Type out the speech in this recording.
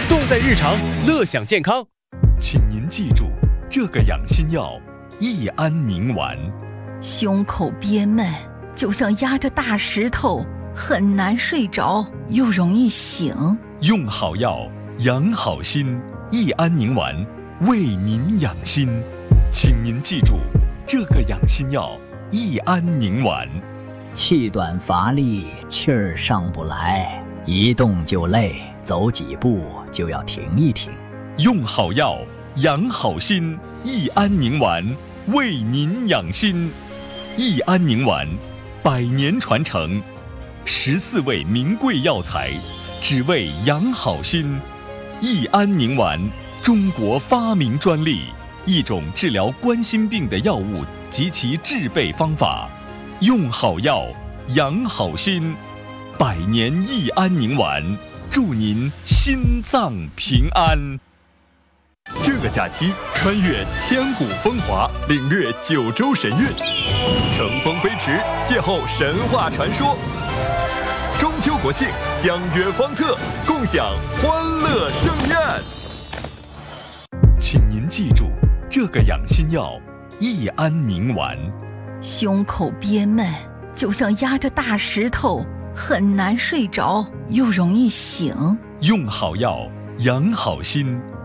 动在日常，乐享健康。 请您记住，这个养心药益安宁丸。 胸口憋闷，就像压着大石头，很难睡着，又容易醒。 用好药，养好心，益安宁丸为您养心。请您记住，这个养心药益安宁丸。 气短乏力，气儿上不来，一动就累，走几步就要停一停。 用好药，养好心，益安宁丸为您养心。益安宁丸100年传承，14味名贵药材，只为养好心。益安宁丸，中国发明专利，一种治疗冠心病的药物及其制备方法。用好药，养好心，100年益安宁丸，祝您心脏平安。这个假期，穿越千古风华，领略九州神韵，乘风飞驰，邂逅神话传说。中秋国庆，相约方特，共享欢乐盛宴。请您记住，这个养心药益安宁丸。 胸口憋闷，就像压着大石头，很难睡着，又容易醒。 用好药，养好心，